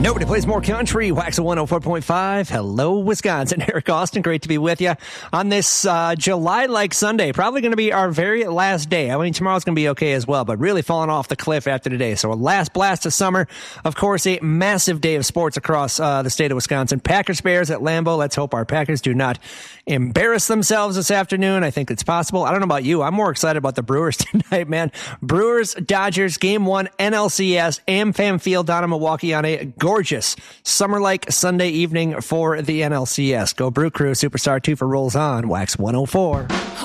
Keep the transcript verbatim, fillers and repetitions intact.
Nobody plays more country. Wax one oh four point five. Hello, Wisconsin. Eric Austin, great to be with you on this uh, July-like Sunday. Probably going to be our very last day. I mean, tomorrow's going to be okay as well, but really falling off the cliff after today. So a last blast of summer. Of course, a massive day of sports across uh, the state of Wisconsin. Packers Bears at Lambeau. Let's hope our Packers do not embarrass themselves this afternoon. I think it's possible. I don't know about you. I'm more excited about the Brewers tonight, man. Brewers, Dodgers, game one, N L C S, AmFam Field down in Milwaukee on a gorgeous summer-like Sunday evening for the N L C S. Go Brew Crew. Superstar two for rolls on Wax one oh four.